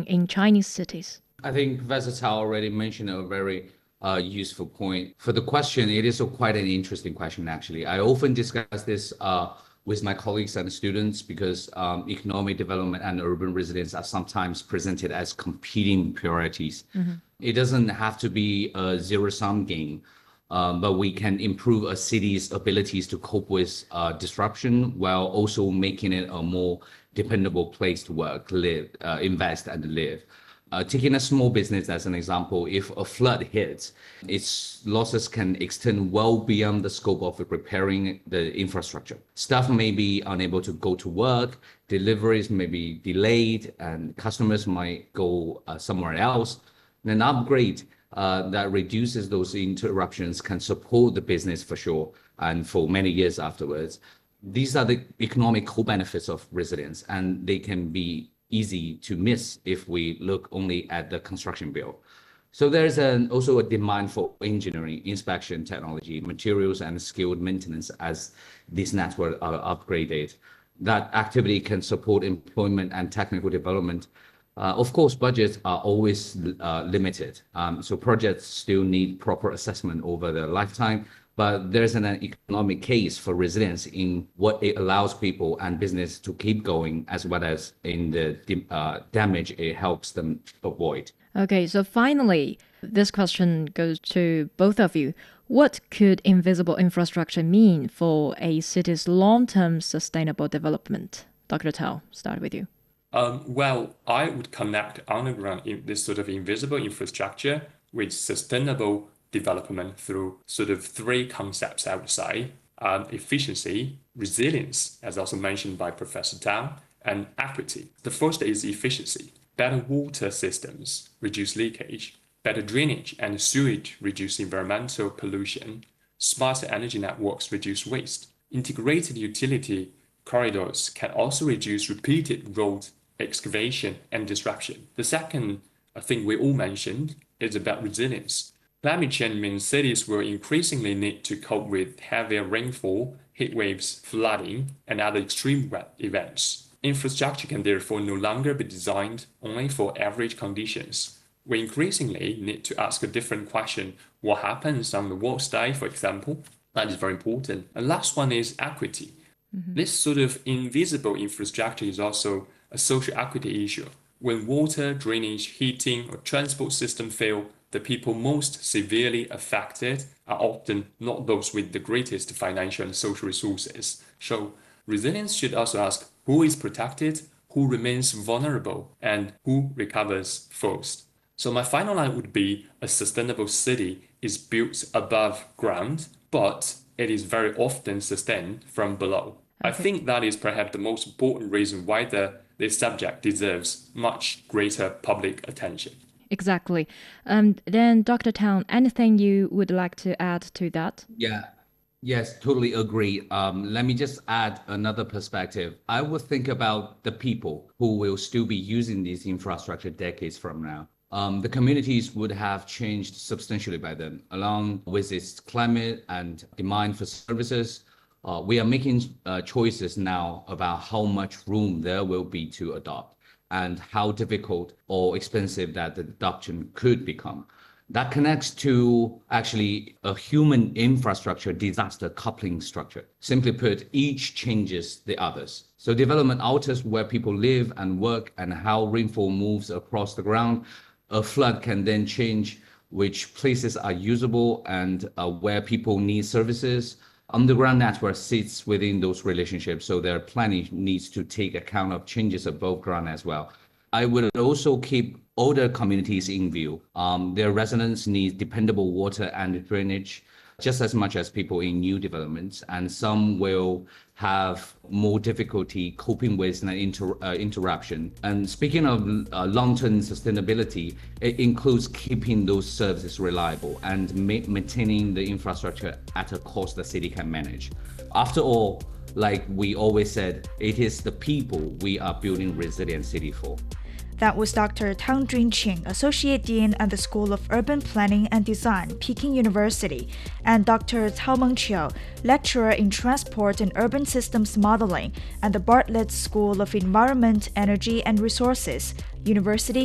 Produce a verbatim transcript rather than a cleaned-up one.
in Chinese cities? I think Versatile already mentioned a very uh, useful point. For the question, it is a quite an interesting question, actually. I often discuss this uh, with my colleagues and students because um, economic development and urban resilience are sometimes presented as competing priorities. Mm-hmm. It doesn't have to be a zero-sum game. Um, but we can improve a city's abilities to cope with uh, disruption while also making it a more dependable place to work, live, uh, invest, and live. Uh, taking a small business as an example, if a flood hits, its losses can extend well beyond the scope of repairing the infrastructure. Staff may be unable to go to work, deliveries may be delayed, and customers might go uh, somewhere else. And an upgrade uh, that reduces those interruptions can support the business for sure and for many years afterwards. These are the economic co-benefits of resilience, and they can be easy to miss if we look only at the construction bill. So there's an, also a demand for engineering, inspection technology, materials, and skilled maintenance as these networks are upgraded. That activity can support employment and technical development. Uh, of course, budgets are always uh, limited. Um, so projects still need proper assessment over their lifetime, but there's an economic case for resilience in what it allows people and business to keep going, as well as in the uh, damage it helps them avoid. Okay, so finally, this question goes to both of you. What could invisible infrastructure mean for a city's long-term sustainable development? Doctor Tao, start with you. Um, well, I would connect underground in this sort of invisible infrastructure with sustainable development through sort of three concepts, I would say. Um, efficiency, resilience, as also mentioned by Professor Tao, and equity. The first is efficiency. Better water systems reduce leakage. Better drainage and sewage reduce environmental pollution. Smarter energy networks reduce waste. Integrated utility corridors can also reduce repeated road excavation and disruption. The second thing we all mentioned is about resilience. Climate change means cities will increasingly need to cope with heavier rainfall, heat waves, flooding, and other extreme events. Infrastructure can therefore no longer be designed only for average conditions. We increasingly need to ask a different question. What happens on the worst day, for example? That is very important. And last one is equity. Mm-hmm. This sort of invisible infrastructure is also a social equity issue. When water, drainage, heating, or transport system fail, the people most severely affected are often not those with the greatest financial and social resources. So resilience should also ask who is protected, who remains vulnerable, and who recovers first. So my final line would be a sustainable city is built above ground, but it is very often sustained from below. Okay. I think that is perhaps the most important reason why the, this subject deserves much greater public attention. Exactly. Um, then, Doctor Tang, anything you would like to add to that? Yeah. Yes, totally agree. Um, let me just add another perspective. I would think about the people who will still be using this infrastructure decades from now. Um, the communities would have changed substantially by then, along with its climate and demand for services. Uh, we are making uh, choices now about how much room there will be to adopt and how difficult or expensive that the adoption could become. That connects to actually a human infrastructure disaster coupling structure. Simply put, each changes the others. So development alters where people live and work and how rainfall moves across the ground. A flood can then change which places are usable and uh, where people need services. Underground network sits within those relationships, so their planning needs to take account of changes above ground as well. I would also keep older communities in view. Um, their residents need dependable water and drainage just as much as people in new developments, and some will have more difficulty coping with an inter, uh, interruption. And speaking of uh, long-term sustainability, it includes keeping those services reliable and ma- maintaining the infrastructure at a cost the city can manage. After all, like we always said, it is the people we are building resilient city for. That was Doctor Tang Junqing, Associate Dean at the School of Urban Planning and Design, Peking University, and Doctor Cao Mengqiu, Lecturer in Transport and Urban Systems Modeling at the Bartlett School of Environment, Energy and Resources, University